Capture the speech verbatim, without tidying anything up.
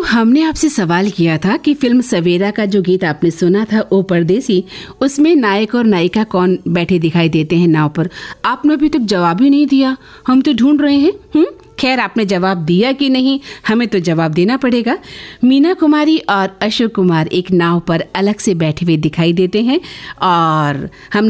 हमने आपसे सवाल किया था कि फिल्म सवेरा का जो गीत आपने सुना था ओ परदेसी, उसमें नायक और नायिका कौन बैठे दिखाई देते हैं नाव पर। आपने अभी तक जवाब ही नहीं दिया, हम तो ढूंढ रहे हैं। हम्म खैर, आपने जवाब दिया कि नहीं, हमें तो जवाब देना पड़ेगा। मीना कुमारी और अशोक कुमार एक नाव पर अलग से बैठे हुए दिखाई देते हैं और हमने